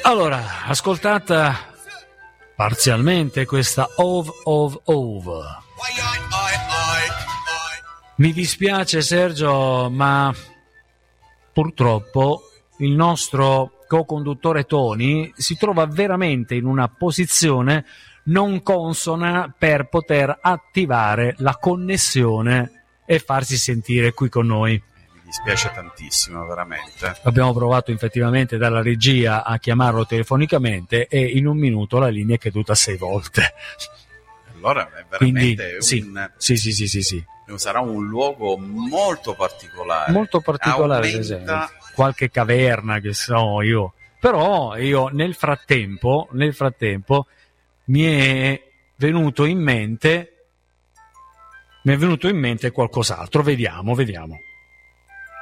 Allora, ascoltata parzialmente questa Ov. Mi dispiace Sergio, ma purtroppo il nostro co-conduttore Tony si trova veramente in una posizione non consona per poter attivare la connessione e farsi sentire qui con noi. Mi dispiace tantissimo, veramente. Abbiamo provato effettivamente dalla regia a chiamarlo telefonicamente e in un minuto la linea è caduta 6 volte. Allora è veramente Quindi, sì. Sarà un luogo molto particolare. Molto particolare, esempio. Qualche caverna che so io. Però io nel frattempo mi è venuto in mente qualcos'altro. Vediamo.